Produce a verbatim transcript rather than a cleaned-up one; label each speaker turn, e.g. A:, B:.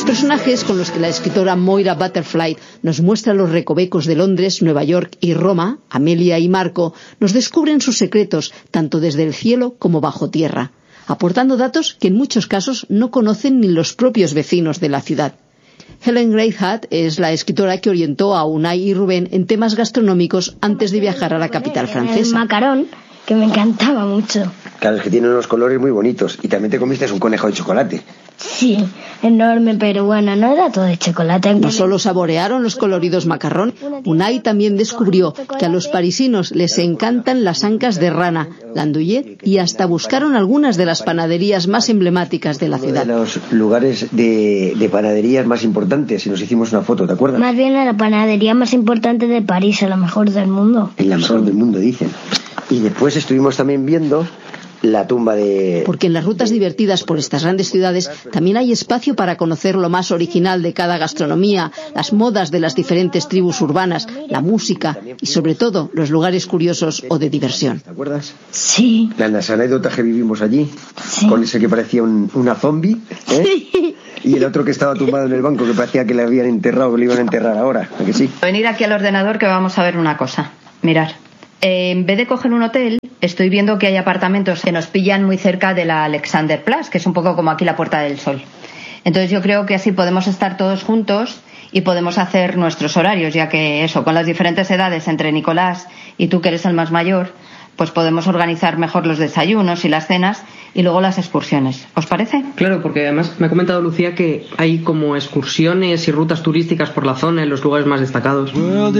A: Los personajes con los que la escritora Moira Butterfly nos muestra los recovecos de Londres, Nueva York y Roma, Amelia y Marco, nos descubren sus secretos tanto desde el cielo como bajo tierra, aportando datos que en muchos casos no conocen ni los propios vecinos de la ciudad. Helen Greyhat es la escritora que orientó a Unai y Rubén en temas gastronómicos antes de viajar a la capital francesa.
B: El macarón, que me encantaba mucho.
C: Claro, es que tiene unos colores muy bonitos. Y también te comiste un conejo de chocolate.
B: Sí, enorme, pero bueno, no era todo de chocolate.
A: No solo saborearon los coloridos macarrón, Unai también descubrió que a los parisinos les encantan las ancas de rana, la andouillet, y hasta buscaron algunas de las panaderías más emblemáticas de la ciudad.
C: Uno de los lugares de, de panaderías más importantes, y nos hicimos una foto, ¿te acuerdas?
B: Más bien a la panadería más importante de París, a la mejor del mundo.
C: En la mejor del mundo, dicen. Y después estuvimos también viendo la tumba de...
A: Porque en las rutas divertidas por estas grandes ciudades también hay espacio para conocer lo más original de cada gastronomía, las modas de las diferentes tribus urbanas, la música y sobre todo los lugares curiosos o de diversión.
C: ¿Te acuerdas?
B: Sí.
C: Las anécdotas que vivimos allí,
B: sí.
C: Con ese que parecía un, una zombie, ¿eh?
B: Sí.
C: Y el otro que estaba tumbado en el banco que parecía que le habían enterrado, que le iban a enterrar ahora, ¿a que sí?
D: Venir aquí al ordenador que vamos a ver una cosa. Mirar. Eh, en vez de coger un hotel, estoy viendo que hay apartamentos que nos pillan muy cerca de la Alexanderplatz, que es un poco como aquí la Puerta del Sol. Entonces yo creo que así podemos estar todos juntos y podemos hacer nuestros horarios, ya que eso, con las diferentes edades entre Nicolás y tú que eres el más mayor, pues podemos organizar mejor los desayunos y las cenas y luego las excursiones. ¿Os parece?
E: Claro, porque además me ha comentado Lucía que hay como excursiones y rutas turísticas por la zona en los lugares más destacados.